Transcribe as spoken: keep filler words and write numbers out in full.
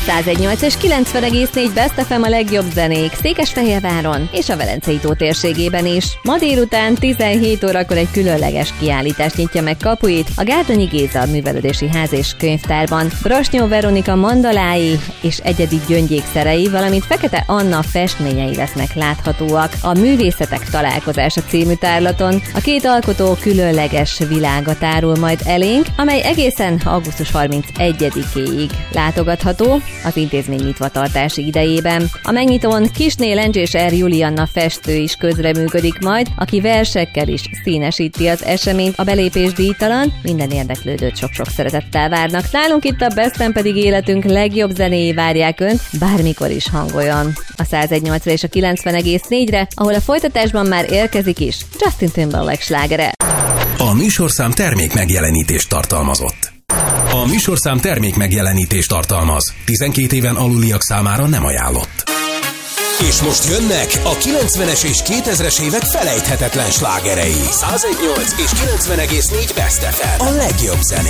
százegy nyolc és kilencven egész négy Best ef em a legjobb zenék Székesfehérváron és a Velencei tó térségében is. Ma délután tizenhét órakor egy különleges kiállítás nyitja meg kapuit a Gárdonyi Géza Művelődési Ház és Könyvtárban. Brasnyó Veronika mandalái és egyedi gyöngyékszerei, valamint Fekete Anna festményei lesznek láthatóak a Művészetek Találkozása című tárlaton. A két alkotó különleges világa tárul majd elénk, amely egészen augusztus harmincegyedikéig látogatható az intézmény nyitvatartási idejében. A megnyitón Kisné Lencs és Er Julianna festő is közreműködik majd, aki versekkel is színesíti az eseményt. A belépés díjtalan, minden érdeklődőt sok-sok szeretettel várnak. Nálunk itt a Besten pedig életünk legjobb zenéi várják Önt, bármikor is hangoljon. A százegy nyolcra és a kilencven egész négyre, ahol a folytatásban már érkezik is Justin Timberlake slágere. A műsorszám termék megjelenítést tartalmazott. A műsorszám termék megjelenítést tartalmaz. tizenkét éven aluliak számára nem ajánlott. És most jönnek a kilencvenes és kétezres évek felejthetetlen slágerei. százegy nyolc és kilencven egész négy Best ef em. A legjobb zené.